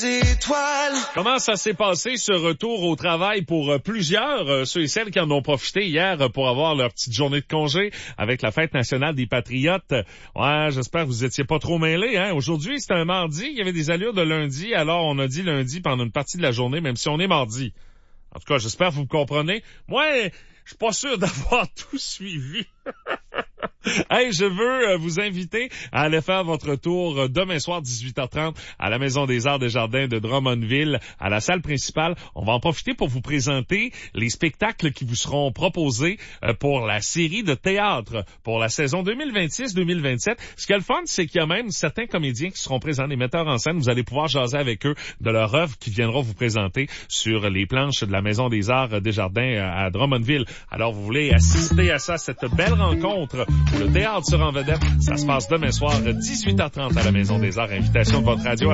Étoiles. Comment ça s'est passé ce retour au travail pour plusieurs, ceux et celles qui en ont profité hier pour avoir leur petite journée de congé avec la fête nationale des Patriotes? Ouais, j'espère que vous étiez pas trop mêlés, hein. Aujourd'hui, c'était un mardi, il y avait des allures de lundi, alors on a dit lundi pendant une partie de la journée, même si on est mardi. En tout cas, j'espère que vous me comprenez. Moi, je suis pas sûr d'avoir tout suivi. Hey, je veux vous inviter à aller faire votre tour demain soir 18h30 à la Maison des Arts des Jardins de Drummondville, à la salle principale. On va en profiter pour vous présenter les spectacles qui vous seront proposés pour la série de théâtre pour la saison 2026-2027. Ce qui est le fun, c'est qu'il y a même certains comédiens qui seront présents, les metteurs en scène. Vous allez pouvoir jaser avec eux de leur œuvre qui viendront vous présenter sur les planches de la Maison des Arts des Jardins à Drummondville. Alors, vous voulez assister à ça, cette belle rencontre où le théâtre sera en vedette. Ça se passe demain soir, 18h30 à la Maison des Arts. Invitation de votre radio